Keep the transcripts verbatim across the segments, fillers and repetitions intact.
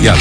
يلا.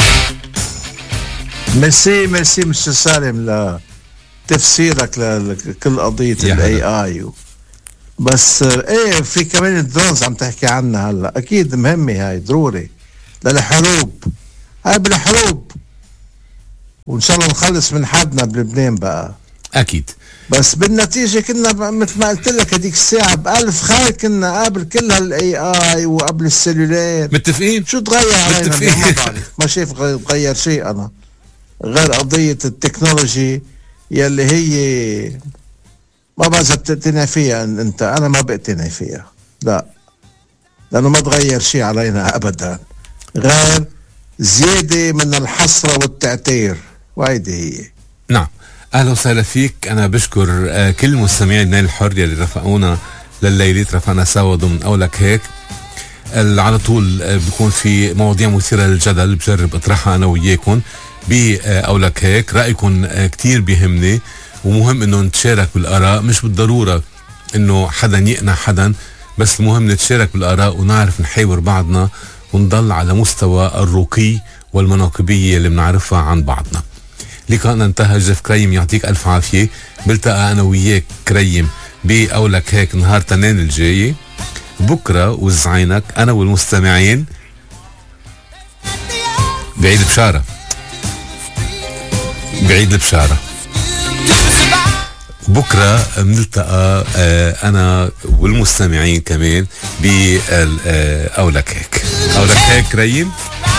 ميرسي ميرسي مستر سالم لتفسيرك لكل قضية الاي اي. بس ايه في كمان الدرونز عم تحكي عنها هلا، اكيد مهمة هاي ضروري للحروب، هاي بالحروب، وان شاء الله نخلص من حدنا بلبنان بقى اكيد. بس بالنتيجة كنا مثل ما قلت لك هديك الساعة بألف خير كنا قبل كل هالاي اي وقبل السلولار متفقين. شو تغير علينا؟ متفقين. ما بعرف، ما شايف تغير شيء انا غير قضية التكنولوجي يلي هي ما بعرف بتقتنع فيها انت. انا ما بقتنع فيها، لا، لانه ما تغير شيء علينا ابدا غير زيادة من الحسرة والتعتير، وهيدي هي. نعم، اهلا وسهلا فيك. انا بشكر كل مستمعي النيل الحر يلي رافقونا لليلة، رافقنا سوا ضمن اولك هيك. على طول بيكون في مواضيع مثيرة للجدل بجرب اطرحها انا وياكم باولك هيك. رايكم كتير بيهمني، ومهم انه نتشارك بالاراء، مش بالضرورة انه حدا يقنع حدا، بس المهم نتشارك بالاراء ونعرف نحاور بعضنا ونضل على مستوى الرقي والمناقبية اللي بنعرفها عن بعضنا. لقاءنا انتهى. جيف كريم يعطيك الف عافية. بلتقى انا وياك كريم باولك هيك نهار تنين الجاي. بكرة وزعينك انا والمستمعين بعيد بشارة، بعيد البشارة. بكرة بنلتقى انا والمستمعين كمان باولك هيك. اولك هيك كريم.